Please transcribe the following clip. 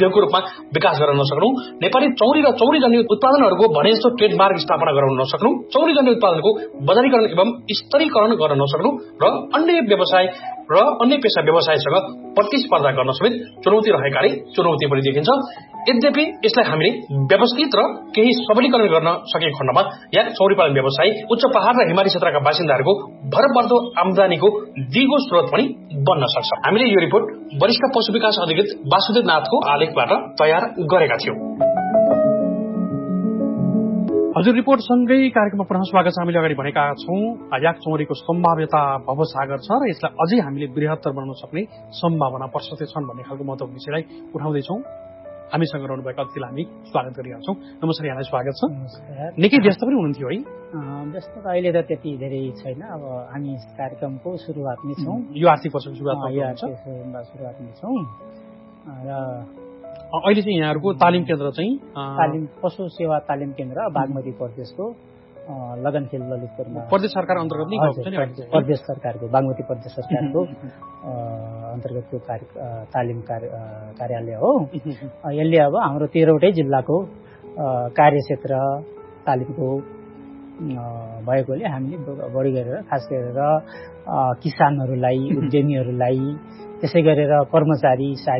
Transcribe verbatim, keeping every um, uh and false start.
उद्योगको रूपमा विकास गर्न नसक्नु, नेपाली चौरी र चौरीजन्य उत्पादनहरूको भने जस्तो ट्रेडमार्क स्थापना गराउन नसक्नु, चौरीजन्य उत्पादनको बजारीकरण एवं स्तरीकरण गर्न नसक्नु र अन्य व्यवसाय र अन्य पेशा व्यवसायसँग प्रतिस्पर्धा गर्न समेत चुनौती रहेकाले चुनौती पनि देखिन्छ। यद्यपि यसलाई हामीले व्यवस्थित र केही सबलीकरण गर्न सकेको खण्डमा यहाँ चौरी पालन व्यवसाय उच्च पहाड र हिमाली क्षेत्रका बासिन्दाहरूको भरपर्दो आमदानीको दिगो स्रोत पनि बन्न सक्छ। हामीले यो रिपोर्ट वरिष्ठ पशु विकास अधिकृत वासुदेव नाथको आलेखबाट तयार गरेका थियौं। हजुर, रिपोर्ट सँगै कार्यक्रममा पुनः स्वागत छ। हामीले अगाडि भनेका छौं याक चौरीको सम्भाव्यता भवसागर छ र यसलाई अझै हामीले बृहत्तर बनाउन सक्ने सम्भावना प्रशस्तै छन् भन्ने खालको महत्त्वपूर्ण विषयलाई उठाउँदैछौँ। हामीसँग रहनुभएका अतिथिलाई हामी स्वागत गरिरहेका छौँ। नमस्कार, यहाँलाई स्वागत छ। निकै व्यस्त पनि हुनुहुन्थ्यो है? व्यस्त त अहिले त त्यति धेरै छैन। अब हामी कार्यक्रमको सुरुवातमै छौँ। यो आर्थिक वर्षको सुरुवातमा सुरुवातमै छौँ र अहिले चाहिँ यहाँहरूको तालिम केन्द्र चाहिँ तालिम पशु सेवा तालिम केन्द्र बागमती प्रदेशको लगनखेल ललितपुरमा प्रदेश सरकार अन्तर्गत नै प्रदेश सरकारको बागमती प्रदेश सरकारको अन्तर्गतको तालिम कार्यालय हो। यसले अब हाम्रो तेह्रवटै जिल्लाको कार्यक्षेत्र तालिमको भएकोले हामीले बढी गरेर खास गरेर किसानहरूलाई, उद्यमीहरूलाई, त्यसै गरेर कर्मचारी